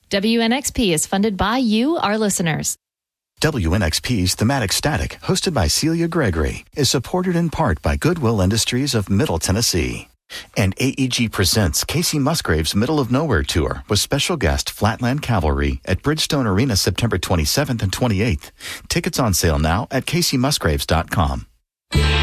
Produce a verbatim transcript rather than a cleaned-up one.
W N X P is funded by you, our listeners. W N X P's Thematic Static, hosted by Celia Gregory, is supported in part by Goodwill Industries of Middle Tennessee. And A E G presents Casey Musgrave's Middle of Nowhere Tour with special guest Flatland Cavalry at Bridgestone Arena September twenty-seventh and twenty-eighth. Tickets on sale now at casey musgraves dot com.